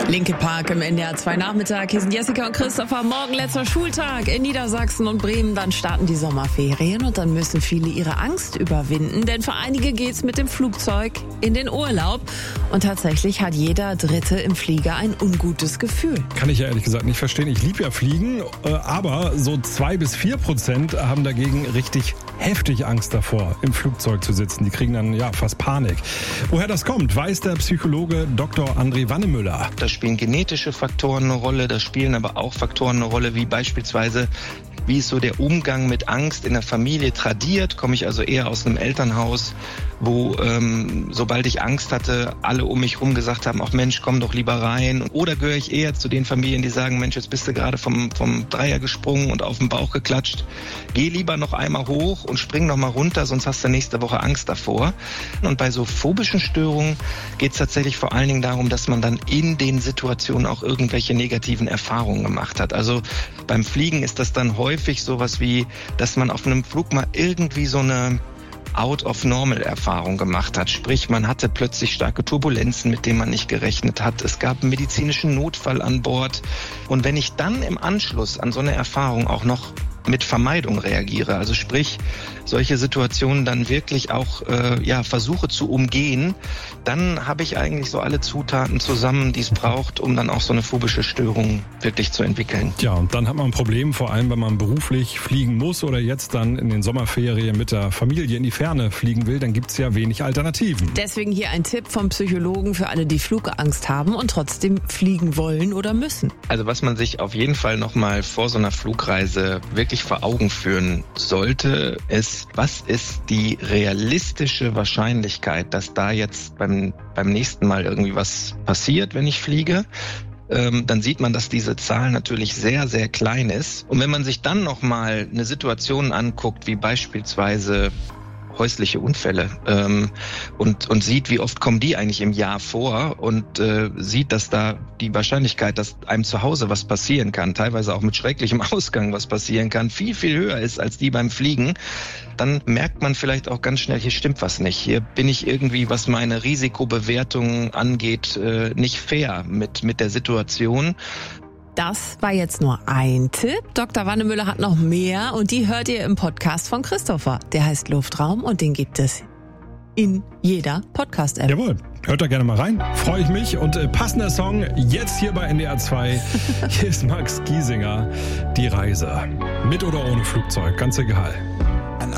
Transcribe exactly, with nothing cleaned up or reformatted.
Linkin Park im N D R zwei Nachmittag. Hier sind Jessica und Christopher. Morgen letzter Schultag in Niedersachsen und Bremen. Dann starten die Sommerferien und dann müssen viele ihre Angst überwinden. Denn für einige geht's mit dem Flugzeug in den Urlaub. Und tatsächlich hat jeder Dritte im Flieger ein ungutes Gefühl. Kann ich ja ehrlich gesagt nicht verstehen. Ich liebe ja Fliegen, aber so zwei bis vier Prozent haben dagegen richtig heftig Angst davor, im Flugzeug zu sitzen. Die kriegen dann ja fast Panik. Woher das kommt, weiß der Psychologe Doktor André Wannemüller. Da spielen genetische Faktoren eine Rolle, da spielen aber auch Faktoren eine Rolle, wie beispielsweise, wie ist so der Umgang mit Angst in der Familie tradiert. Komme ich also eher aus einem Elternhaus, wo ähm, sobald ich Angst hatte, alle um mich rum gesagt haben, ach Mensch, komm doch lieber rein. Oder gehöre ich eher zu den Familien, die sagen, Mensch, jetzt bist du gerade vom, vom Dreier gesprungen und auf den Bauch geklatscht. Geh lieber noch einmal hoch und spring noch mal runter, sonst hast du nächste Woche Angst davor. Und bei so phobischen Störungen geht es tatsächlich vor allen Dingen darum, dass man dann in den Situationen auch irgendwelche negativen Erfahrungen gemacht hat. Also beim Fliegen ist das dann häufig sowas wie, dass man auf einem Flug mal irgendwie so eine Out-of-Normal-Erfahrung gemacht hat. Sprich, man hatte plötzlich starke Turbulenzen, mit denen man nicht gerechnet hat. Es gab einen medizinischen Notfall an Bord. Und wenn ich dann im Anschluss an so eine Erfahrung auch noch mit Vermeidung reagiere, also sprich, solche Situationen dann wirklich auch äh, ja versuche zu umgehen, dann habe ich eigentlich so alle Zutaten zusammen, die es braucht, um dann auch so eine phobische Störung wirklich zu entwickeln. Ja, und dann hat man ein Problem, vor allem wenn man beruflich fliegen muss oder jetzt dann in den Sommerferien mit der Familie in die Ferne fliegen will, dann gibt's ja wenig Alternativen. Deswegen hier ein Tipp vom Psychologen für alle, die Flugangst haben und trotzdem fliegen wollen oder müssen. Also was man sich auf jeden Fall nochmal vor so einer Flugreise wirklich vor Augen führen sollte, ist, was ist die realistische Wahrscheinlichkeit, dass da jetzt beim, beim nächsten Mal irgendwie was passiert, wenn ich fliege? Ähm, dann sieht man, dass diese Zahl natürlich sehr, sehr klein ist. Und wenn man sich dann nochmal eine Situation anguckt, wie beispielsweise häusliche Unfälle ähm, und und sieht, wie oft kommen die eigentlich im Jahr vor und äh, sieht, dass da die Wahrscheinlichkeit, dass einem zu Hause was passieren kann, teilweise auch mit schrecklichem Ausgang was passieren kann, viel, viel höher ist als die beim Fliegen, dann merkt man vielleicht auch ganz schnell, hier stimmt was nicht. Hier bin ich irgendwie, was meine Risikobewertung angeht, äh, nicht fair mit mit der Situation. Das war jetzt nur ein Tipp. Doktor Wannemüller hat noch mehr und die hört ihr im Podcast von Christopher. Der heißt Luftraum und den gibt es in jeder Podcast-App. Jawohl, hört da gerne mal rein. Freue ich mich. Und äh, passender Song jetzt hier bei N D R zwei. Hier ist Max Giesinger, Die Reise. Mit oder ohne Flugzeug, ganz egal.